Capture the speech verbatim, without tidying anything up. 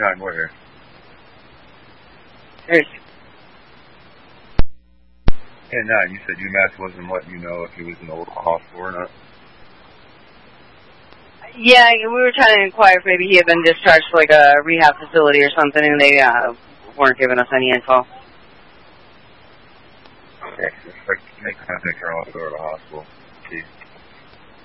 nine, we're here. Hey. Hey, nine, you said UMass wasn't letting you know if he was in the local hospital or not? Yeah, we were trying to inquire if maybe he had been discharged to like a rehab facility or something, and they uh, weren't giving us any info. Okay, just like make contact or also at the hospital. See.